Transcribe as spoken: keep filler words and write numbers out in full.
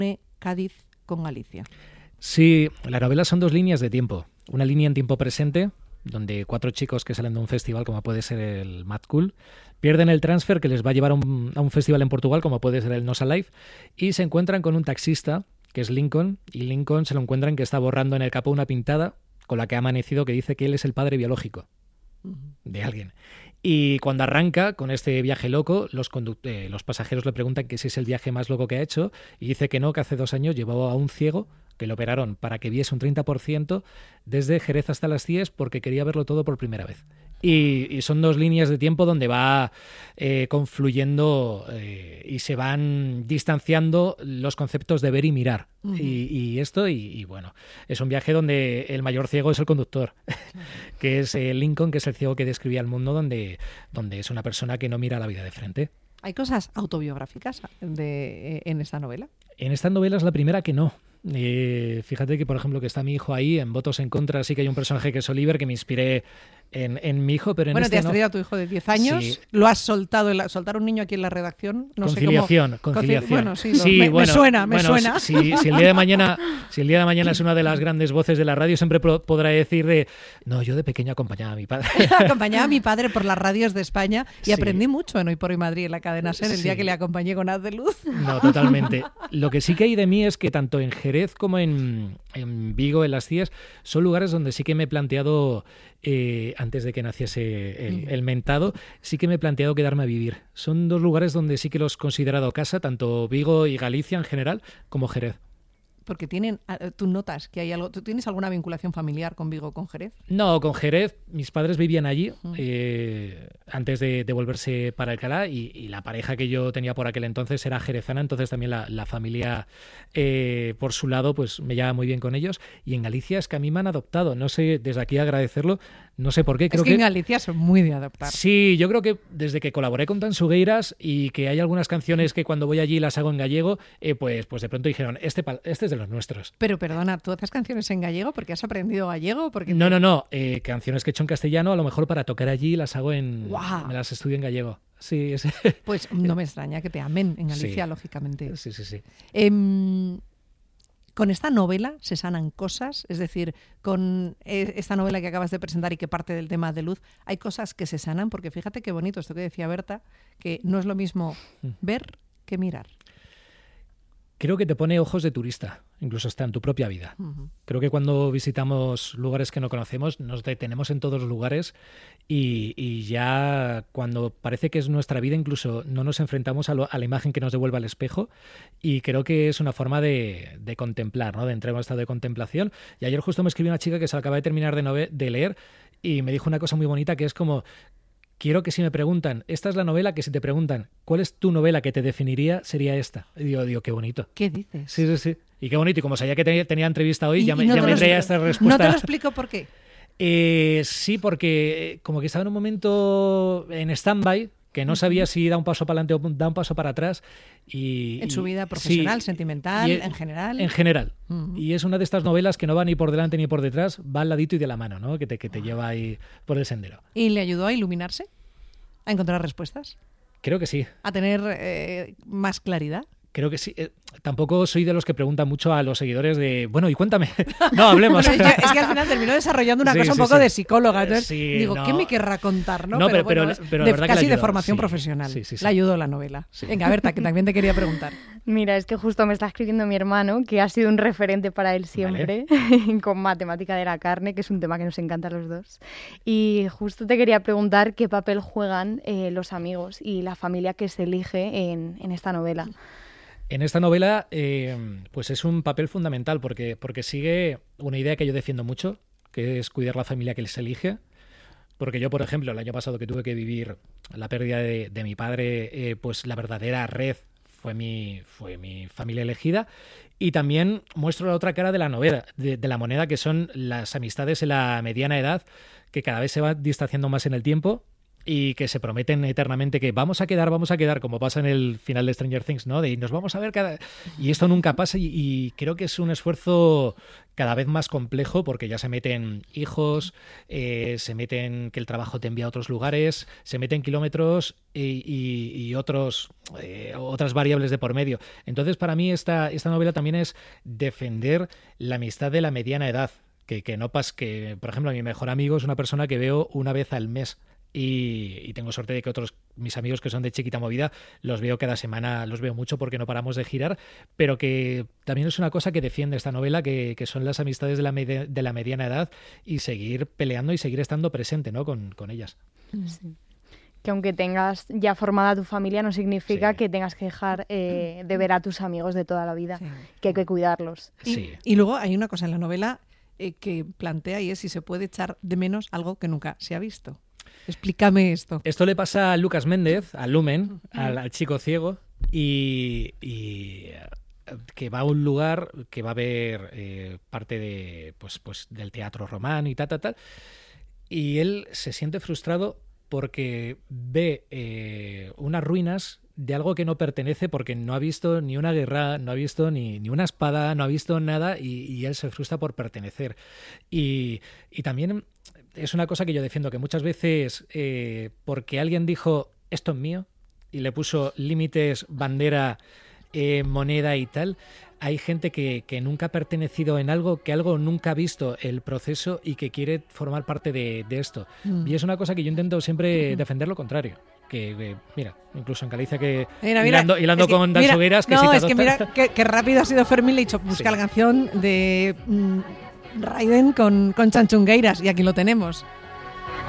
Cádiz con Galicia. Sí, la novela son dos líneas de tiempo. Una línea en tiempo presente, donde cuatro chicos que salen de un festival, como puede ser el Mad Cool, pierden el transfer que les va a llevar a un, a un festival en Portugal, como puede ser el Nos Alive, y se encuentran con un taxista, que es Lincoln, y Lincoln se lo encuentran que está borrando en el capó una pintada con la que ha amanecido que dice que él es el padre biológico de alguien. Y cuando arranca con este viaje loco, los, conduct- eh, los pasajeros le preguntan que si es el viaje más loco que ha hecho, y dice que no, que hace dos años llevó a un ciego que lo operaron para que viese un treinta por ciento desde Jerez hasta Las Cies porque quería verlo todo por primera vez. Y, y son dos líneas de tiempo donde va eh, confluyendo eh, y se van distanciando los conceptos de ver y mirar. Uh-huh. Y, y esto, y, y bueno, es un viaje donde el mayor ciego es el conductor, uh-huh. que es eh, Lincoln, que es el ciego que describía el mundo, donde, donde es una persona que no mira la vida de frente. ¿Hay cosas autobiográficas de, eh, en esta novela? En esta novela es la primera que no. Eh, fíjate que, por ejemplo, que está mi hijo ahí, en Votos en Contra sí que hay un personaje que es Oliver, que me inspiré en, en mi hijo, pero en bueno, este te has no. traído a tu hijo de diez años, sí. Lo has soltado, la, soltar un niño aquí en la redacción, no conciliación, sé cómo... conciliación. Bueno, sí, sí me, bueno, me suena, me bueno, suena. Si, si, si el día de mañana, si el día de mañana es una de las grandes voces de la radio, siempre pro, podrá decir de, no, yo de pequeño acompañaba a mi padre. Acompañaba a mi padre por las radios de España y sí. aprendí mucho en Hoy por Hoy Madrid, en la cadena SER, el sí. día que le acompañé con Haz de Luz. No, totalmente. Lo que sí que hay de mí es que tanto en Jerez como en, en Vigo, en Las Cies, son lugares donde sí que me he planteado, eh, antes de que naciese el, el mentado, sí que me he planteado quedarme a vivir. Son dos lugares donde sí que los he considerado casa, tanto Vigo y Galicia en general, como Jerez. Porque tienen, tú notas que hay algo, ¿tú tienes alguna vinculación familiar con Vigo o con Jerez? No, con Jerez, mis padres vivían allí uh-huh. eh, antes de, de volverse para Alcalá y, y la pareja que yo tenía por aquel entonces era jerezana, entonces también la, la familia eh, por su lado pues me lleva muy bien con ellos. Y en Galicia es que a mí me han adoptado, no sé, desde aquí agradecerlo, no sé por qué. Creo es que, que en Galicia son muy de adoptar. Sí, yo creo que desde que colaboré con Tansugueiras y que hay algunas canciones que cuando voy allí las hago en gallego, eh, pues, pues de pronto dijeron, este, este es de los nuestros. Pero perdona, ¿tú haces canciones en gallego porque has aprendido gallego? Porque no, te... no, no. Eh, canciones que he hecho en castellano, a lo mejor para tocar allí las hago en... ¡Wow! Me las estudio en gallego. Sí, sí. Pues no me extraña que te amen en Galicia, sí. lógicamente. Sí, sí, sí. Eh, con esta novela se sanan cosas, es decir, con esta novela que acabas de presentar y que parte del tema de Luz, hay cosas que se sanan, porque fíjate qué bonito esto que decía Berta, que no es lo mismo ver que mirar. Creo que te pone ojos de turista, incluso hasta en tu propia vida. Uh-huh. Creo que cuando visitamos lugares que no conocemos, nos detenemos en todos los lugares y, y ya cuando parece que es nuestra vida, incluso no nos enfrentamos a, lo, a la imagen que nos devuelve al espejo, y creo que es una forma de, de contemplar, ¿no? De entrar en un estado de contemplación. Y ayer justo me escribió una chica que se acaba de terminar de, nove- de leer y me dijo una cosa muy bonita que es como... Quiero que si me preguntan, esta es la novela, que si te preguntan, ¿cuál es tu novela que te definiría? Sería esta. Y digo, digo, qué bonito. ¿Qué dices? Sí, sí, sí. Y qué bonito. Y como sabía que tenía, tenía entrevista hoy, y, ya me, y no ya me traía esta respuesta. No te lo explico por qué. Eh, sí, porque como que estaba en un momento en stand-by, que no sabía si da un paso para adelante o da un paso para atrás. Y, en su vida profesional, sí, sentimental, y, en general. En general. Uh-huh. Y es una de estas novelas que no va ni por delante ni por detrás, va al ladito y de la mano, ¿no? Que te, que te uh-huh. lleva ahí por el sendero. ¿Y le ayudó a iluminarse? ¿A encontrar respuestas? Creo que sí. ¿A tener eh, más claridad? Creo que sí. Eh, tampoco soy de los que preguntan mucho a los seguidores de, bueno, y cuéntame. No, hablemos. Bueno, yo, es que al final terminó desarrollando una sí, cosa un sí, poco sí. de psicóloga. Entonces sí, digo, no. ¿qué me querrá contar? No, no pero, pero, bueno, pero, pero de, la verdad casi que la de formación sí, profesional. Sí, sí, sí. Le ayudó la novela. Sí. Venga, Berta, que también te quería preguntar. Mira, es que justo me está escribiendo mi hermano, que ha sido un referente para él siempre, vale. con matemática de la carne, que es un tema que nos encanta a los dos. Y justo te quería preguntar qué papel juegan eh, los amigos y la familia que se elige en, en esta novela. En esta novela, eh, pues es un papel fundamental porque, porque sigue una idea que yo defiendo mucho, que es cuidar la familia que se elige. Porque yo, por ejemplo, el año pasado que tuve que vivir la pérdida de, de mi padre, eh, pues la verdadera red fue mi, fue mi familia elegida. Y también muestro la otra cara de la novela, de, de la moneda, que son las amistades en la mediana edad, que cada vez se va distanciando más en el tiempo. y que se prometen eternamente que vamos a quedar, vamos a quedar, como pasa en el final de Stranger Things, ¿no? De nos vamos a ver cada... Y esto nunca pasa y, y creo que es un esfuerzo cada vez más complejo porque ya se meten hijos, eh, se meten que el trabajo te envía a otros lugares, se meten kilómetros y, y, y otros eh, otras variables de por medio. Entonces, para mí esta, esta novela también es defender la amistad de la mediana edad. Que, que no pas que, por ejemplo, mi mejor amigo es una persona que veo una vez al mes. Y, y tengo suerte de que otros mis amigos que son de Chiquita Movida los veo cada semana, los veo mucho porque no paramos de girar, pero que también es una cosa que defiende esta novela, que, que son las amistades de la, media, de la mediana edad y seguir peleando y seguir estando presente, ¿no? con, con ellas. Sí. Que aunque tengas ya formada tu familia no significa sí. que tengas que dejar eh, de ver a tus amigos de toda la vida, sí. que hay que cuidarlos. Y, sí. y luego hay una cosa en la novela eh, que plantea y es si se puede echar de menos algo que nunca se ha visto. Explícame esto. Esto le pasa a Lucas Méndez, a Lumen, al, al chico ciego, y, y que va a un lugar que va a ver eh, parte de, pues, pues, del teatro romano y tal, tal, tal, y él se siente frustrado porque ve eh, unas ruinas de algo que no pertenece porque no ha visto ni una guerra, no ha visto ni, ni una espada, no ha visto nada y, y él se frustra por pertenecer. Y, y también es una cosa que yo defiendo, que muchas veces eh, porque alguien dijo esto es mío y le puso límites, bandera, eh, moneda y tal, hay gente que, que nunca ha pertenecido en algo, que algo nunca ha visto el proceso y que quiere formar parte de, de esto. Mm. Y es una cosa que yo intento siempre mm. defender lo contrario. Que, que, mira, incluso en Galicia que mira, mira, hilando, hilando es que, con Das Hogueras que no, si te es que mira que, que rápido ha sido Fermín, le he dicho busca sí. la canción de mmm, Raiden con, con Chanchungueiras y aquí lo tenemos.